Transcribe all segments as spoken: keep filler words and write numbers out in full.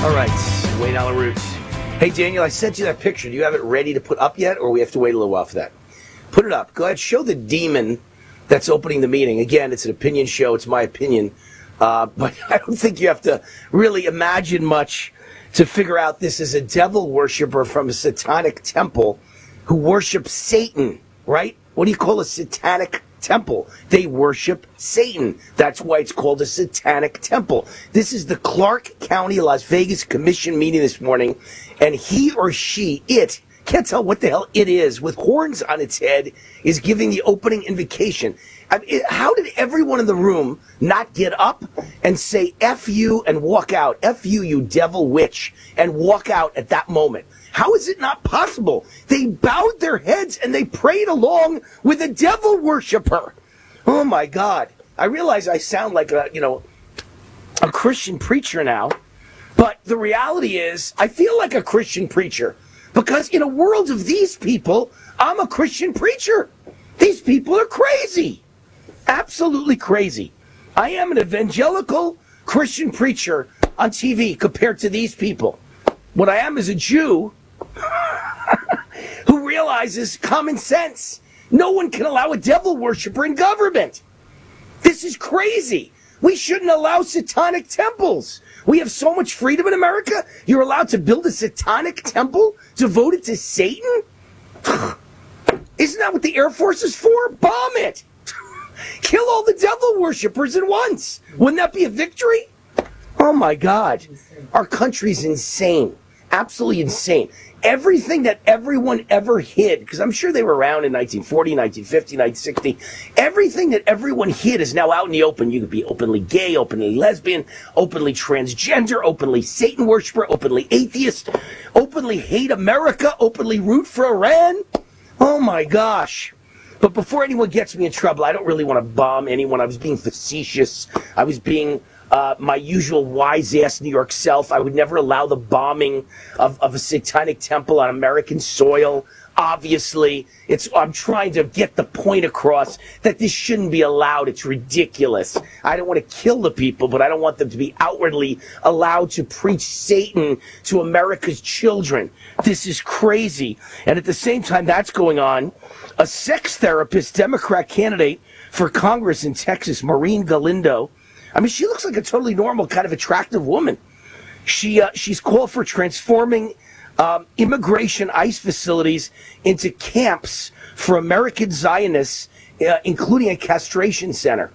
All right, Wayne Allyn Roots. Hey, Daniel, I sent you that picture. Do you have it ready to put up yet, or we have to wait a little while for that? Put it up. Go ahead, show the demon that's opening the meeting. Again, it's an opinion show. It's my opinion. Uh, but I don't think you have to really imagine much to figure out this is a devil worshiper from a satanic temple who worships Satan, right? What do you call a satanic temple? They worship Satan. That's why it's called a satanic temple. This is the Clark County, Las Vegas Commission meeting this morning, and he or she, it, can't tell what the hell it is, with horns on its head, is giving the opening invocation. I mean, how did everyone in the room not get up and say F you and walk out? F you, you devil witch, and walk out at that moment? How is it not possible? They bowed their heads and they prayed along with a devil worshiper. Oh my God. I realize I sound like a, you know, a Christian preacher now, but the reality is I feel like a Christian preacher because in a world of these people, I'm a Christian preacher. These people are crazy. Absolutely crazy. I am an evangelical Christian preacher on T V compared to these people. What I am is a Jew who realizes common sense. No one can allow a devil worshiper in government. This is crazy. We shouldn't allow satanic temples. We have so much freedom in America. You're allowed to build a satanic temple devoted to Satan? Isn't that what the Air Force is for? Bomb it. Kill all the devil worshippers at once. Wouldn't that be a victory? Oh my God. Our country's insane. Absolutely insane. Everything that everyone ever hid, because I'm sure they were around in nineteen forty, nineteen fifty, nineteen sixty, everything that everyone hid is now out in the open. You could be openly gay, openly lesbian, openly transgender, openly Satan worshiper, openly atheist, openly hate America, openly root for Iran. Oh my gosh. But before anyone gets me in trouble, I don't really want to bomb anyone. I was being facetious. I was being uh, my usual wise-ass New York self. I would never allow the bombing of, of a satanic temple on American soil. Obviously, it's, I'm trying to get the point across that this shouldn't be allowed. It's ridiculous. I don't want to kill the people, but I don't want them to be outwardly allowed to preach Satan to America's children. This is crazy. And at the same time that's going on, a sex therapist, Democrat candidate for Congress in Texas, Maureen Galindo, I mean, she looks like a totally normal, kind of attractive woman. She uh, she's called for transforming um, immigration ICE facilities into camps for American Zionists, uh, including a castration center.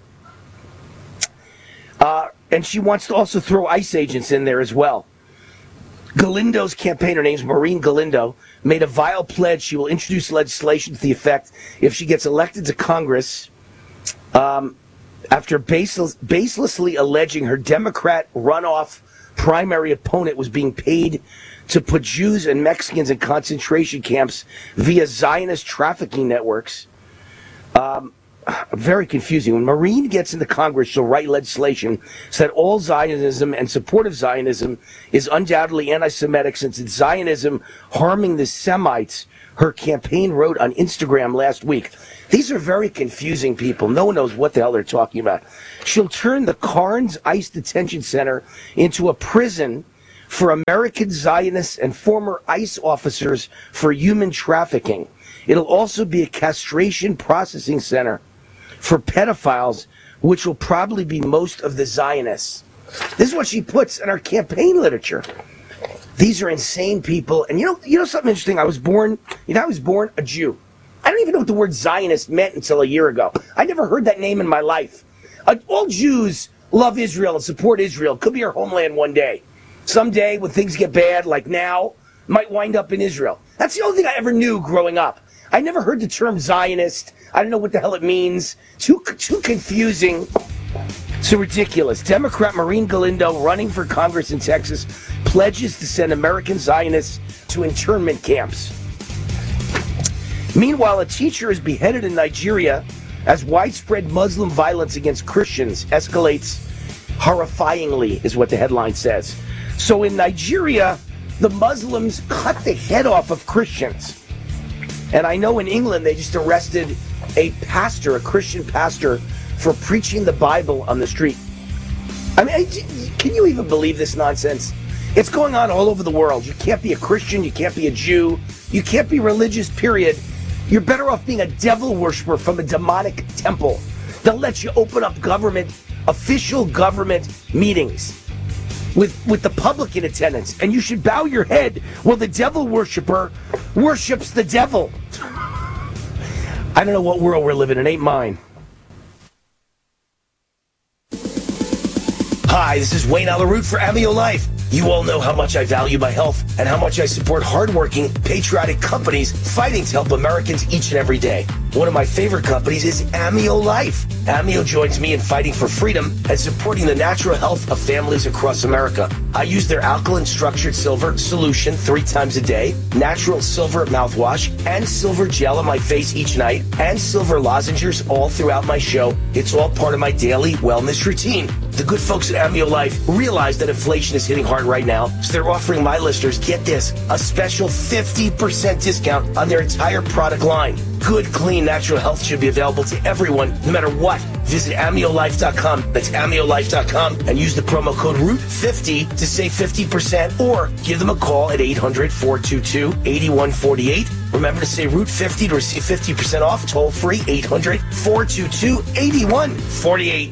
Uh, and she wants to also throw ICE agents in there as well. Galindo's campaign, her name's Maureen Galindo, made a vile pledge she will introduce legislation to the effect if she gets elected to Congress um, after baseless, baselessly alleging her Democrat runoff primary opponent was being paid to put Jews and Mexicans in concentration camps via Zionist trafficking networks. Um, very confusing. When Maureen gets into Congress, she'll write legislation so that all Zionism and support of Zionism is undoubtedly anti-Semitic, since it's Zionism harming the Semites, her campaign wrote on Instagram last week. These are very confusing people. No one knows what the hell they're talking about. She'll turn the Carnes ICE Detention Center into a prison for American Zionists and former ICE officers for human trafficking. It'll also be a castration processing center for pedophiles, which will probably be most of the Zionists. This is what she puts in our campaign literature. These are insane people. And you know, you know something interesting? I was born, you know, I was born a Jew. I don't even know what the word Zionist meant until a year ago. I never heard that name in my life. Uh, all Jews love Israel and support Israel. Could be our homeland one day. Someday, when things get bad, like now, might wind up in Israel. That's the only thing I ever knew growing up. I never heard the term Zionist. I don't know what the hell it means. Too, too confusing. So ridiculous. Democrat Maureen Galindo, running for Congress in Texas, pledges to send American Zionists to internment camps. Meanwhile, a teacher is beheaded in Nigeria as widespread Muslim violence against Christians escalates horrifyingly, is what the headline says. So in Nigeria, the Muslims cut the head off of Christians. And I know in England they just arrested a pastor, a Christian pastor, for preaching the Bible on the street. I mean, can you even believe this nonsense? It's going on all over the world. You can't be a Christian. You can't be a Jew. You can't be religious, period. You're better off being a devil worshiper from a demonic temple. They'll let you open up government, official government meetings with, with the public in attendance. And you should bow your head while the devil worshiper worships the devil. I don't know what world we're living in. It ain't mine. Hi, this is Wayne Alaroot for Amio Life. You all know how much I value my health and how much I support hardworking, patriotic companies fighting to help Americans each and every day. One of my favorite companies is Amio Life. Amio joins me in fighting for freedom and supporting the natural health of families across America. I use their alkaline structured silver solution three times a day, natural silver mouthwash, and silver gel on my face each night, and silver lozenges all throughout my show. It's all part of my daily wellness routine. The good folks at Amio Life realize that inflation is hitting hard right now, so they're offering my listeners, get this, a special fifty percent discount on their entire product line. Good, clean, natural health should be available to everyone, no matter what. Visit amio life dot com. That's amio life dot com and use the promo code root fifty to save fifty percent, or give them a call at eight hundred, four two two, eight one four eight. Remember to say root fifty to receive fifty percent off. Toll free, eight hundred, four two two, eight one four eight.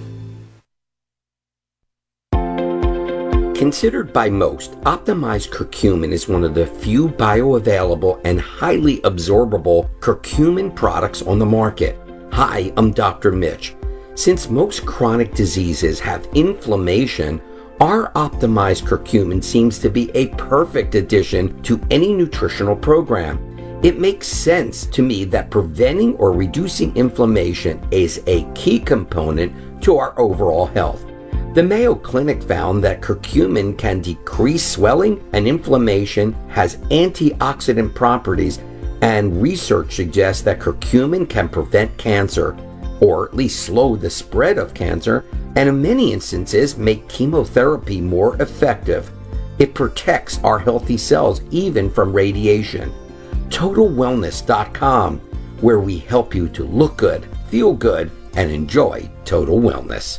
Considered by most, optimized curcumin is one of the few bioavailable and highly absorbable curcumin products on the market. Hi, I'm Doctor Mitch. Since most chronic diseases have inflammation, our optimized curcumin seems to be a perfect addition to any nutritional program. It makes sense to me that preventing or reducing inflammation is a key component to our overall health. The Mayo Clinic found that curcumin can decrease swelling and inflammation, has antioxidant properties, and research suggests that curcumin can prevent cancer, or at least slow the spread of cancer, and in many instances make chemotherapy more effective. It protects our healthy cells even from radiation. total wellness dot com, where we help you to look good, feel good, and enjoy total wellness.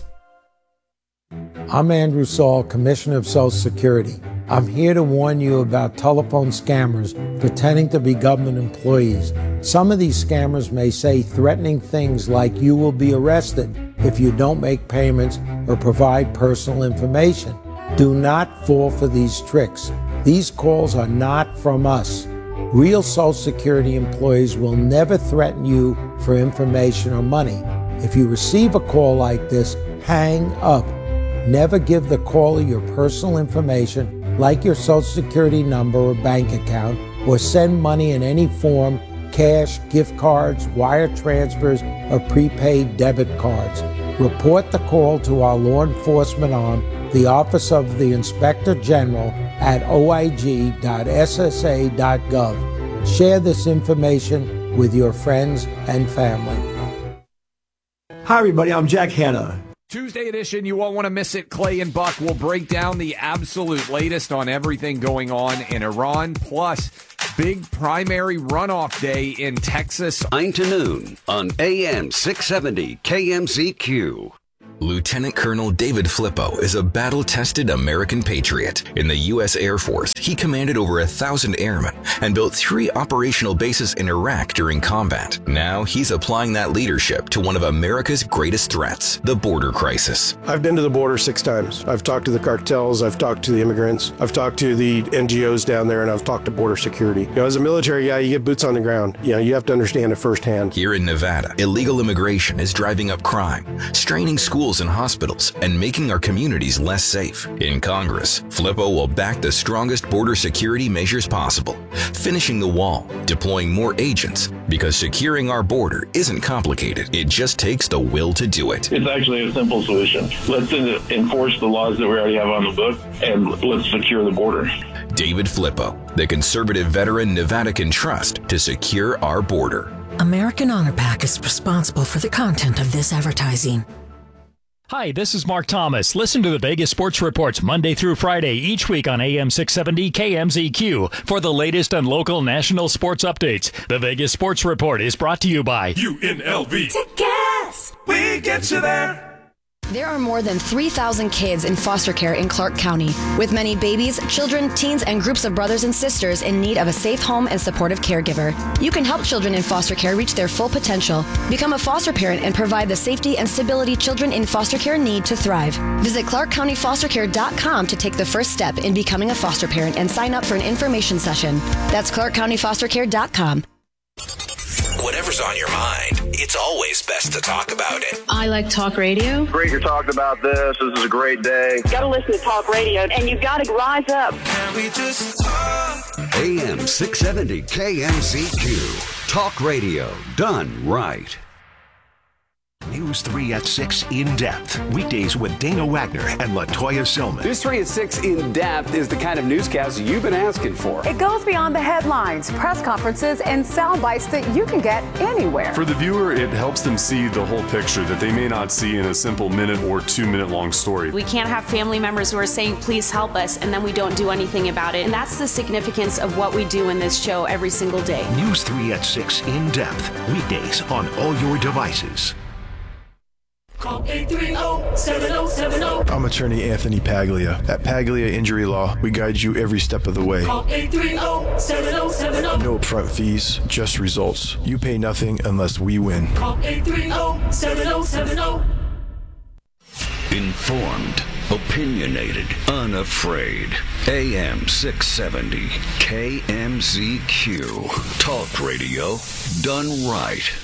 I'm Andrew Saul, Commissioner of Social Security. I'm here to warn you about telephone scammers pretending to be government employees. Some of these scammers may say threatening things like you will be arrested if you don't make payments or provide personal information. Do not fall for these tricks. These calls are not from us. Real Social Security employees will never threaten you for information or money. If you receive a call like this, hang up. Never give the caller your personal information, like your Social Security number or bank account, or send money in any form, cash, gift cards, wire transfers, or prepaid debit cards. Report the call to our law enforcement arm, the Office of the Inspector General, at o i g dot s s a dot gov. Share this information with your friends and family. Hi, everybody. I'm Jack Hanna. Tuesday edition, you won't want to miss it. Clay and Buck will break down the absolute latest on everything going on in Iran, plus big primary runoff day in Texas. nine to noon on A M six seventy K M Z Q. Lieutenant Colonel David Flippo is a battle-tested American patriot. In the U S Air Force, he commanded over a thousand airmen and built three operational bases in Iraq during combat. Now he's applying that leadership to one of America's greatest threats, the border crisis. I've been to the border six times. I've talked to the cartels, I've talked to the immigrants, I've talked to the N G Os down there, and I've talked to border security. You know, as a military guy, you get boots on the ground. You know, you have to understand it firsthand. Here in Nevada, illegal immigration is driving up crime, straining schools and hospitals, and making our communities less safe. In Congress, Flippo will back the strongest border security measures possible, finishing the wall, deploying more agents, because securing our border isn't complicated. It just takes the will to do it. It's actually a simple solution. Let's enforce the laws that we already have on the book, and let's secure the border. David Flippo, the conservative veteran Nevada can trust to secure our border. American Honor Pack is responsible for the content of this advertising. Hi, this is Mark Thomas. Listen to the Vegas Sports Reports Monday through Friday each week on A M six seventy K M Z Q for the latest on local national sports updates. The Vegas Sports Report is brought to you by U N L V. To gas. We get you there. There are more than three thousand kids in foster care in Clark County, with many babies, children, teens, and groups of brothers and sisters in need of a safe home and supportive caregiver. You can help children in foster care reach their full potential. Become a foster parent and provide the safety and stability children in foster care need to thrive. Visit clark county foster care dot com to take the first step in becoming a foster parent and sign up for an information session. That's clark county foster care dot com. Whatever's on your mind, it's always best to talk about it. I like talk radio. Great you're talking about this. This is a great day. You gotta listen to talk radio, and you gotta rise up. Can we just talk? A M six seventy K M Z Q. Talk radio done right. News three at six In Depth. Weekdays with Dana Wagner and LaToya Silman. News three at six In Depth is the kind of newscast you've been asking for. It goes beyond the headlines, press conferences, and sound bites that you can get anywhere. For the viewer, it helps them see the whole picture that they may not see in a simple minute or two minute long story. We can't have family members who are saying, please help us, and then we don't do anything about it. And that's the significance of what we do in this show every single day. News three at six In Depth. Weekdays on all your devices. Call eight three zero, seven zero seven zero. I'm attorney Anthony Paglia. At Paglia Injury Law, we guide you every step of the way. Call eight three zero, seven zero seven zero. No upfront fees, just results. You pay nothing unless we win. Call eight three zero, seven zero seven zero. Informed, opinionated, unafraid. A M six seventy K M Z Q. Talk radio done right.